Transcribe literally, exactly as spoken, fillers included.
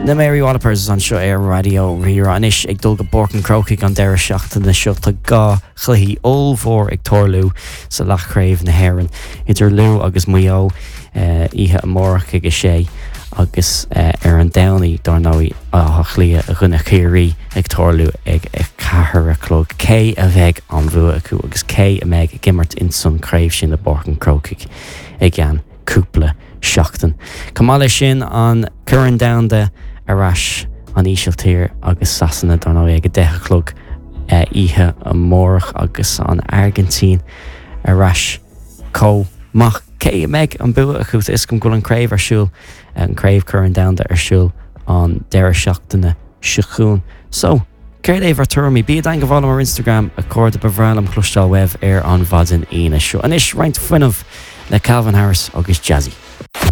Na Mary Wallopers an seo ar radio rira anis ag dul go borcan crocaigh an deire seachtain na seo tá gá chluí ómhór ag torlú sa lachcraibh na hhéireann. Idir lú agus muo ihe amórach ag sé agus ar an daonaí darnáí a chlia a chuna chéirí ag torlú ag cethir a clog cé a bheith an bhua acu agus cé a méid gimmart in san craibh sin na borcan crocaigh ag an cúpla seachtain. Camála sin an curan downda arás an ísiltír agus sasanna darnáí ag a dechaclog ihe amórach agus an Argentín arás có mach cé a méid an bua acu is gom gúil an craibh arsúil an craibh curan downda arsúil an deire seachtainna siúchún. So, céir éh tuairmí bíad an go bhfuil mar Instagram a cóir de bhrealam clúisteáil webh ar an bhadan aine seo. An is roinnt fuinmh le Calvin Harris agus Jazzy.